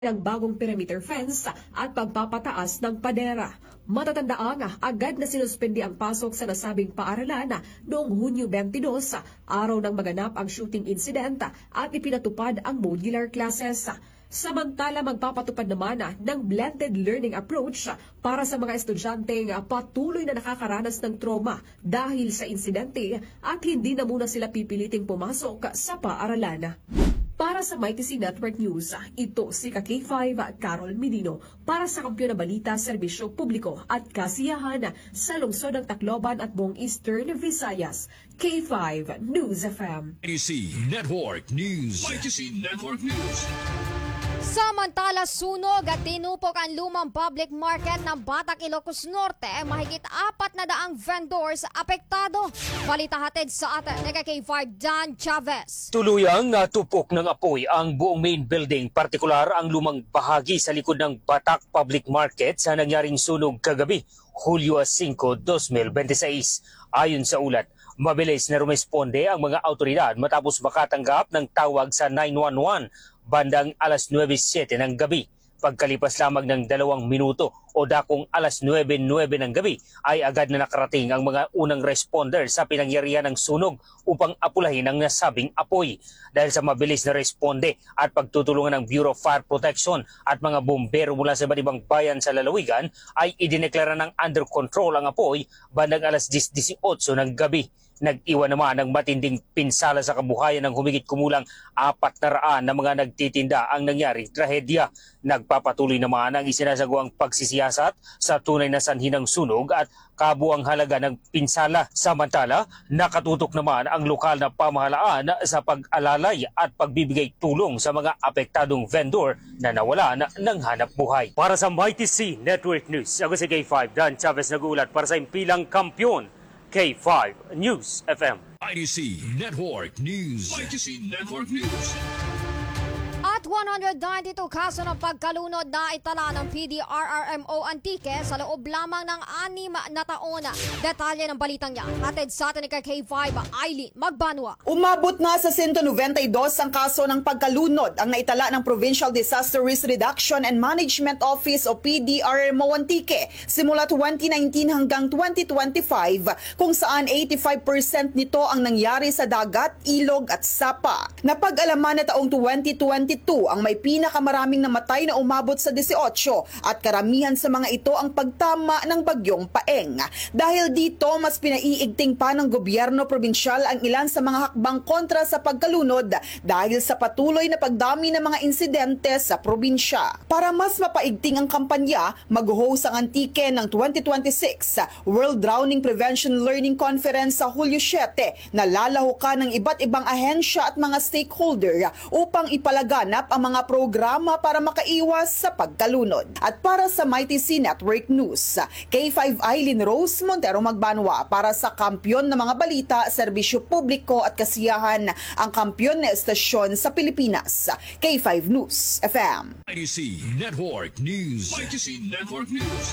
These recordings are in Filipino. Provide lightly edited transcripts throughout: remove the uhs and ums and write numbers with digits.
ng bagong perimeter fence at pagpapataas ng padera. Matatandaan, agad na sinuspendi ang pasok sa nasabing paaralan noong Hunyo 22, araw ng maganap ang shooting incident at ipinatupad ang modular classes. Samantala, magpapatupad naman ng blended learning approach para sa mga estudyanteng patuloy na nakakaranas ng trauma dahil sa insidente at hindi na muna sila pipiliting pumasok sa paaralan. Para sa MyTC Network News, ito si K5 Carol Medino para sa Kampiyon na Balita, Serbisyo Publiko at Kasiyahan sa lungsod ng Tacloban at buong Eastern Visayas. K5 News FM. MyTC Network News. MyTC Network News. Samantala, sunog at tinupok ang lumang public market ng Batac, Ilocos Norte. Mahigit 400 vendors apektado. Balita hatid sa atin ng K5 Dan Chavez. Tuluyang natupok ng apoy ang buong main building, partikular ang lumang bahagi sa likod ng Batac Public Market sa nangyaring sunog kagabi, Hulyo 5, 2026. Ayon sa ulat, mabilis na rumesponde ang mga autoridad matapos makatanggap ng tawag sa 911 bandang alas 9:07 ng gabi. Pagkalipas lamang ng 2 minuto o dakong alas 9:09 ng gabi ay agad na nakarating ang mga unang responder sa pinangyarihan ng sunog upang apulahin ang nasabing apoy. Dahil sa mabilis na responde at pagtutulungan ng Bureau of Fire Protection at mga bumbero mula sa iba't ibang bayan sa lalawigan ay idineklara ng under control ang apoy bandang alas 10:18 ng gabi. Nag-iwan naman ng matinding pinsala sa kabuhayan ng humigit kumulang 400 na mga nagtitinda ang nangyaring trahedya. Nagpapatuloy naman ang isinasagawang pagsisiyasat sa tunay na sanhi ng sunog at kabuang halaga ng pinsala. Samantala, nakatutok naman ang lokal na pamahalaan sa pag-alalay at pagbibigay tulong sa mga apektadong vendor na nawalan ng hanap buhay. Para sa MyTC Network News, ako si K5 Dan Chavez nag-uulat para sa impilang kampiyon. K5 News FM. MyTC Network News. MyTC Network News. At 192 kaso ng pagkalunod na itala ng PDRRMO Antique sa loob lamang ng 6 na taon. Detalye ng balitang yan, hatid sa atin ni K5 Eileen Magbanwa. Umabot na sa 192 ang kaso ng pagkalunod ang naitala ng Provincial Disaster Risk Reduction and Management Office o PDRRMO Antique simula 2019 hanggang 2025, kung saan 85% nito ang nangyari sa dagat, ilog at sapa. Napag-alaman na taong 2022 ang may pinakamaraming namatay na umabot sa 18 at karamihan sa mga ito ang pagtama ng bagyong Paeng. Dahil dito, mas pinaiigting pa ng gobyerno probinsyal ang ilan sa mga hakbang kontra sa pagkalunod dahil sa patuloy na pagdami ng mga insidente sa probinsya. Para mas mapaigting ang kampanya, mag-host ang Antique ng 2026 World Drowning Prevention Learning Conference sa Hulyo 7 na lalahukan ng iba't ibang ahensya at mga stakeholder upang ipalaganap ang mga programa para makaiwas sa pagkalunod. At para sa MyTC Network News, K5 Eileen Rose Montero Magbanwa para sa Kampiyon ng mga Balita, Serbisyo Publiko at Kasiyahan, ang kampiyon na estasyon sa Pilipinas. K5 News FM. MyTC Network News. MyTC Network News.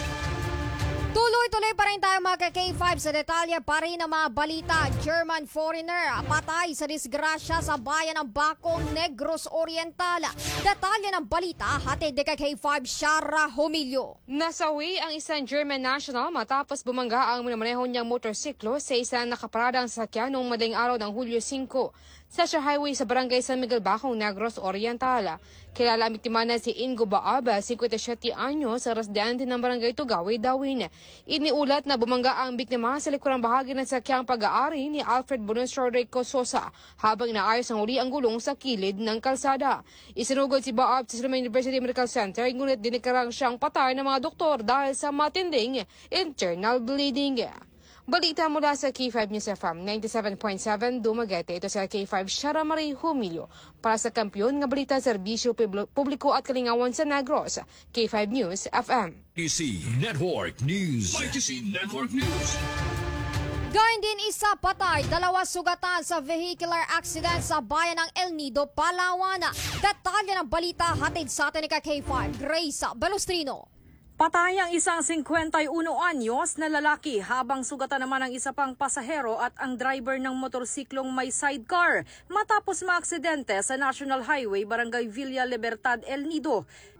Tuloy-tuloy pa rin tayo mga K5 sa detalye pa rin ng mga balita. German foreigner patay sa disgrasya sa bayan ng Bacong, Negros Oriental. Detalye ng balita hatid ni K5 Shara Homilio. Nasawi ang isang German national matapos bumangga ang minamaneho niyang motorsiklo sa isang nakaparadang sasakyan noong madaling araw ng Hulyo 5 sa highway sa barangay San Miguel, Bacong, Negros Oriental. Kilala ang biktima na si Ingo Baaba, 57 anyos, sa residente ng barangay Tugawi, Dawin. Iniulat na bumangga ang biktima sa likurang bahagi ng sakyang pag-aari ni Alfred Bonusro Rico Sosa habang inaayos ang uli ang gulong sa kilid ng kalsada. Isinugod si Baab sa Silima University Medical Center, ngunit dinikarang siyang patay ng mga doktor dahil sa matinding internal bleeding. Balita mula sa K5 News FM 97.7 Dumaguete. Ito sa K5 Shara Marie Humilio para sa Kampiyon nga Balita, Serbisyo Publiko at Kalingawan sa Negros. K5 News FM. MyTC Network News. MyTC Network News. Gayun din isa patay, 2 sugatan sa vehicular accident sa bayan ng El Nido, Palawan. Detalye ng balita hatid sa atin ni K5 Grace Belustrino. Patay ang isang 51 anyos na lalaki habang sugatan naman ang isa pang pasahero at ang driver ng motorsiklong may sidecar matapos maaksidente sa National Highway Barangay Villa Libertad, El Nido.